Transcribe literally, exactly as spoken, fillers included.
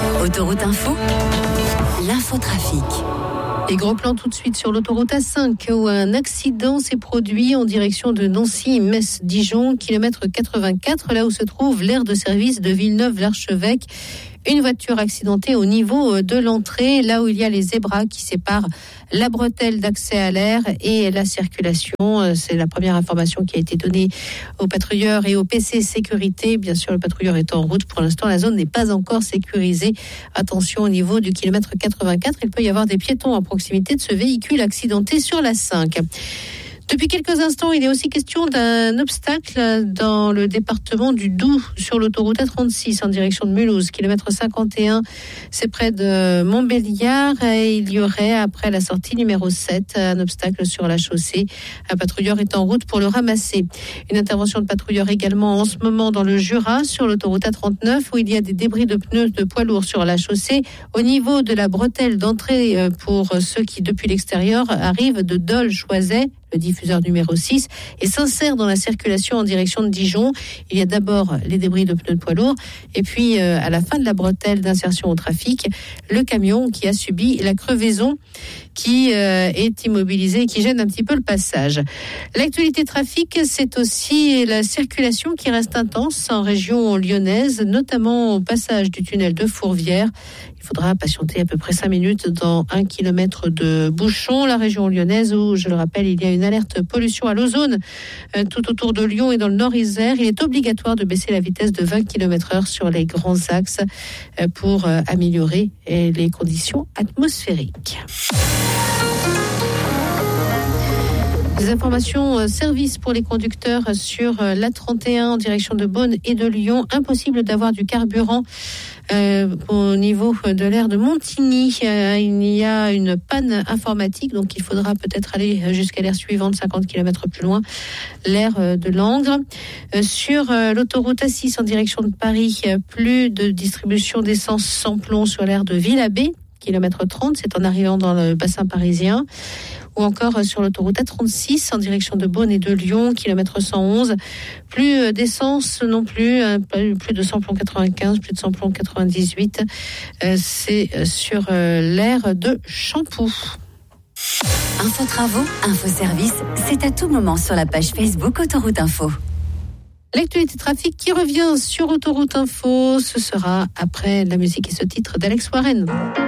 Autoroute Info, l'infotrafic. Et gros plan tout de suite sur l'autoroute A cinq où un accident s'est produit en direction de Nancy-Metz-Dijon, kilomètre quatre-vingt-quatre, là où se trouve l'aire de service de Villeneuve-l'Archevêque. Une voiture accidentée au niveau de l'entrée, là où il y a les zébras qui séparent la bretelle d'accès à l'aire et la circulation. C'est la première information qui a été donnée aux patrouilleurs et au P C sécurité. Bien sûr, le patrouilleur est en route. Pour l'instant, la zone n'est pas encore sécurisée. Attention au niveau du kilomètre quatre-vingt-quatre. Il peut y avoir des piétons à proximité de ce véhicule accidenté sur la cinq. Depuis quelques instants, il est aussi question d'un obstacle dans le département du Doubs sur l'autoroute A trente-six en direction de Mulhouse, kilomètre cinquante et un. C'est près de Montbéliard et il y aurait, après la sortie numéro sept, un obstacle sur la chaussée. Un patrouilleur est en route pour le ramasser. Une intervention de patrouilleur également en ce moment dans le Jura sur l'autoroute A trente-neuf où il y a des débris de pneus de poids lourds sur la chaussée au niveau de la bretelle d'entrée pour ceux qui, depuis l'extérieur, arrivent de Dole-Choiset. Le diffuseur numéro six, et s'insère dans la circulation en direction de Dijon. Il y a d'abord les débris de pneus de poids lourds, et puis euh, à la fin de la bretelle d'insertion au trafic, le camion qui a subi la crevaison qui euh, est immobilisé et qui gêne un petit peu le passage. L'actualité trafic, c'est aussi la circulation qui reste intense en région lyonnaise, notamment au passage du tunnel de Fourvière. Il faudra patienter à peu près cinq minutes dans un kilomètre de bouchon. La région lyonnaise où, je le rappelle, il y a une alerte pollution à l'ozone euh, tout autour de Lyon et dans le Nord-Isère. Il est obligatoire de baisser la vitesse de vingt kilomètres heure sur les grands axes euh, pour euh, améliorer euh, les conditions atmosphériques. Des informations euh, service pour les conducteurs sur euh, l'A trente et un en direction de Beaune et de Lyon. Impossible d'avoir du carburant euh, au niveau de l'aire de Montigny. Euh, il y a une panne informatique, donc il faudra peut-être aller jusqu'à l'aire suivante, cinquante kilomètres plus loin, l'aire euh, de Langres. Euh, sur euh, l'autoroute A six en direction de Paris, euh, plus de distribution d'essence sans plomb sur l'aire de Villabé, kilomètre trente, c'est en arrivant dans le bassin parisien. Ou encore sur l'autoroute A trente-six en direction de Beaune et de Lyon, kilomètre cent onze. Plus d'essence non plus, plus de samplon quatre-vingt-quinze, plus de samplon quatre-vingt-dix-huit. C'est sur l'aire de Champoux. Info Travaux, Info Service, c'est à tout moment sur la page Facebook Autoroute Info. L'actualité trafic qui revient sur Autoroute Info, ce sera après la musique et ce titre d'Alex Warren.